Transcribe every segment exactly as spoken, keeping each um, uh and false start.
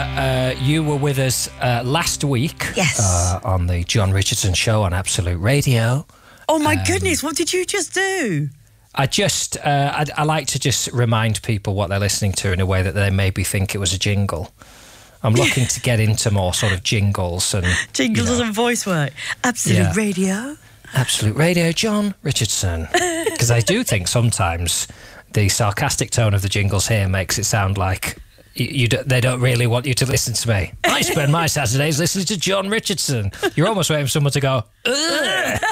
Uh, you were with us uh, last week. Yes. Uh, on the John Richardson Show on Absolute Radio. Oh my um, goodness, what did you just do? I just, uh, I, I like to just remind people what they're listening to in a way that they maybe think it was a jingle. I'm looking to get into more sort of jingles and... Jingles you know, and voice work. Absolute Yeah. Radio. Absolute Radio, John Richardson. Because I do think sometimes the sarcastic tone of the jingles here makes it sound like you, you do, they don't really want you to listen to me. I spend my Saturdays listening to John Richardson. You're almost waiting for someone to go, ugh.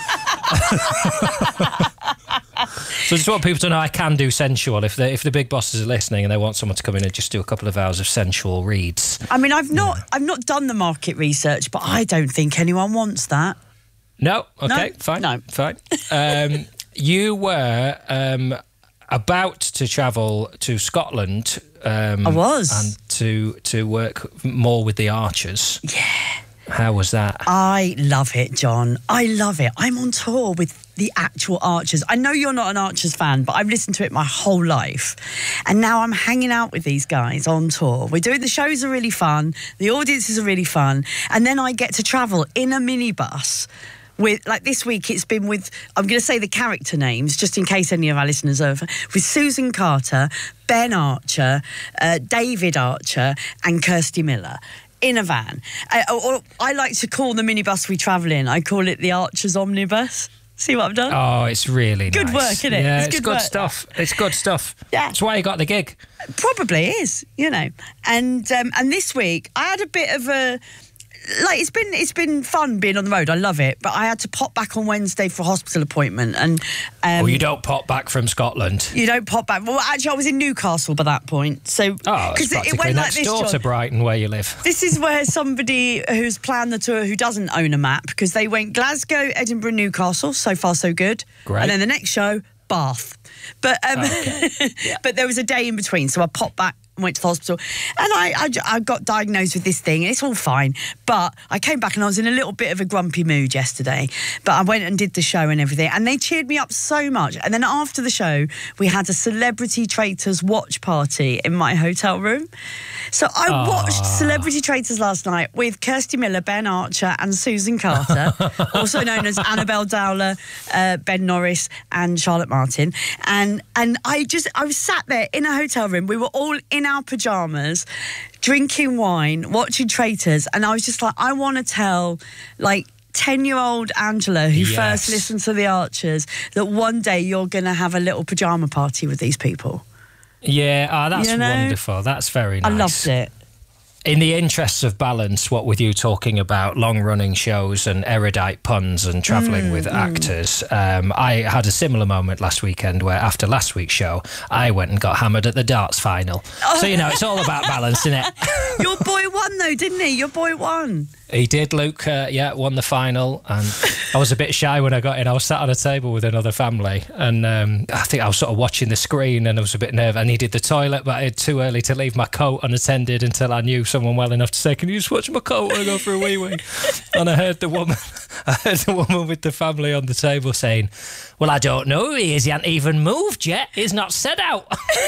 So I just want people to know I can do sensual. If the if the big bosses are listening and they want someone to come in and just do a couple of hours of sensual reads. I mean, I've not, I've not done the market research, but I don't think anyone wants that. No, okay, No? fine, No. fine. Um, you were um, about to travel to Scotland. Um, I was. and to to work more with the Archers. Yeah. How was that? I love it, John. I love it. I'm on tour with the actual Archers. I know you're not an Archers fan, but I've listened to it my whole life. And now I'm hanging out with these guys on tour. We're doing, the shows are really fun. The audiences are really fun. And then I get to travel in a minibus with, like this week, it's been with, I'm going to say the character names, just in case any of our listeners are, with Susan Carter, Ben Archer, uh, David Archer, and Kirsty Miller. In a van. I, or I like to call the minibus we travel in, I call it the Archers Omnibus. See what I've done? Oh, it's really Good nice. work, isn't it? Yeah, It's it's, good good work. stuff. It's good stuff. Yeah. That's why you got the gig. Probably is, you know. And um, and this week I had a bit of a... Like, it's been it's been fun being on the road. I love it. But I had to pop back on Wednesday for a hospital appointment. And um, Well, you don't pop back from Scotland. You don't pop back. Well, actually, I was in Newcastle by that point. So, Oh, it's practically next door John. to Brighton, where you live. This is where somebody who's planned the tour who doesn't own a map, because they went Glasgow, Edinburgh, Newcastle. So far, so good. Great. And then the next show, Bath. But um, Okay. Yeah. but there was a day in between, so I popped back. Went to the hospital and I, I, I got diagnosed with this thing and it's all fine, but I came back and I was in a little bit of a grumpy mood yesterday, but I went and did the show and everything and they cheered me up so much. And then after the show we had a Celebrity Traitors watch party in my hotel room, so I Aww. watched Celebrity Traitors last night with Kirsty Miller, Ben Archer and Susan Carter, also known as Annabelle Dowler, uh, Ben Norris and Charlotte Martin, and and I just I was sat there in a hotel room, we were all in our pyjamas, drinking wine, watching Traitors, and I was just like, I want to tell, like, ten-year-old Angela, who Yes. first listened to the Archers, that one day you're going to have a little pyjama party with these people. Yeah, oh, that's You know? wonderful. That's very nice. I loved it. In the interests of balance, what with you talking about long-running shows and erudite puns and travelling Mm, with actors, um, I had a similar moment last weekend where after last week's show, I went and got hammered at the darts final. Oh. So, you know, it's all about balance, isn't it? Your boy won, though, didn't he? Your boy won. He did, Luke, uh, yeah, won the final, and I was a bit shy when I got in. I was sat on a table with another family, and um, I think I was sort of watching the screen, and I was a bit nervous. I needed the toilet, but I had too early to leave my coat unattended until I knew someone well enough to say, "Can you just watch my coat when I go for a wee wee?" And I heard the woman, I heard the woman with the family on the table saying, "Well, I don't know. He hasn't even moved yet. He's not set out."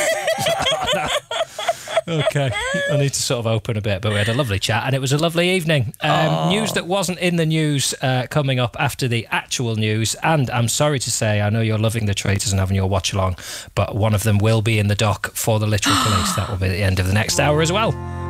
Okay, I need to sort of open a bit, but we had a lovely chat and it was a lovely evening. Um, news that wasn't in the news uh, coming up after the actual news, and I'm sorry to say, I know you're loving the Traitors and having your watch along, but one of them will be in the dock for the Literary Police. That will be at the end of the next hour as well.